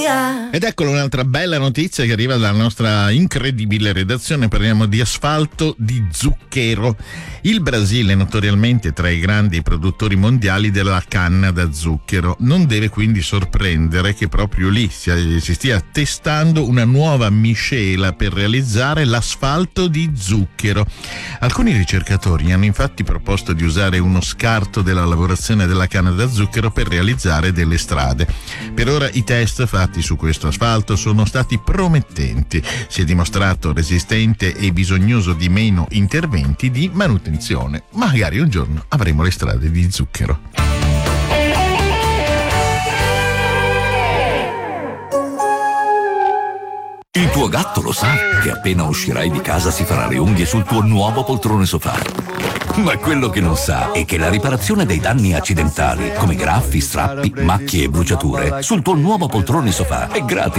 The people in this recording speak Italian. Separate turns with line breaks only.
via.
Ed eccolo un'altra bella notizia che arriva dalla nostra incredibile redazione. Parliamo di asfalto di zucchero. Il Brasile, notoriamente tra i grandi produttori mondiali della canna da zucchero, non deve quindi sorprendere che proprio lì si stia testando una nuova miscela per realizzare l'asfalto di zucchero. Alcuni ricercatori hanno infatti proposto di usare uno scarto della lavorazione della canna da zucchero per realizzare delle strade. Per ora i test fatti su questo asfalto sono stati promettenti. Si è dimostrato resistente e bisognoso di meno interventi di manutenzione. Magari un giorno avremo le strade di zucchero.
Il tuo gatto lo sa che appena uscirai di casa si farà le unghie sul tuo nuovo poltrone sofà. Ma quello che non sa è che la riparazione dei danni accidentali, come graffi, strappi, macchie e bruciature, sul tuo nuovo poltrone sofà è gratis.